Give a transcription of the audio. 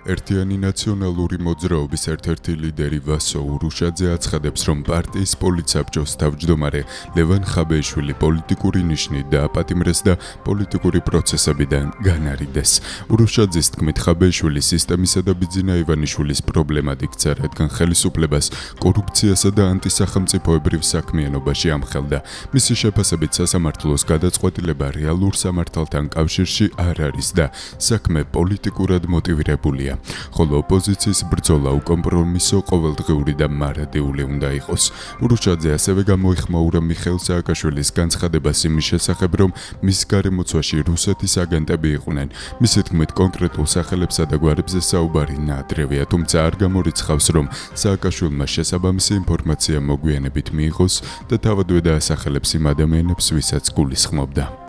ერთიანი ნაციონალური მოძრაობის ერთ-ერთი ლიდერი ვასო ურუშაძე აცხადებს, რომ პარტიის პოლიტსაბჭოს თავმჯდომარე ლევან ხაბეიშვილი პოლიტიკური ნიშნით დააპატიმრეს და პოლიტიკური პროცესებიდან განარიდეს. ურუშაძის თქმით, ხაბეიშვილი სისტემისა და ბიძინა ივანიშვილის პრობლემად იქცა, რადგან ხელისუფლებას კორუფციასა და ანტისახელმწიფოებრივ საქმიანობაში ამხელდა. მისი შეფასებით, სასამართლოს გადაწყვეტილება რეალურ სამართალთან კავშირში არ არის და საქმე პოლიტიკურად მოტივირებულია. ხოლო ოპოზიციის ბრძოლა უკომპრომისო, ყოველდღიური და მარადიული უნდა იყოს. ურუშაძე ასევე გამოიხმაურა მიხეილ სააკაშვილის განცხადებას იმის შესახებ, რომ მის გარემოცვაში რუსეთის აგენტები იყვნენ. მისი თქმით, კონკრეტულ სახელებსა და გვარებზე საუბარი ნაადრევია, თუმცა არ გამორიცხავს, რომ სააკაშვილმა შესაბამისი ინფორმაცია მოგვიანებით მიიღოს და თავადვე დაასახელებს იმ ადამიანებს, ვისაც გულისხმობდა.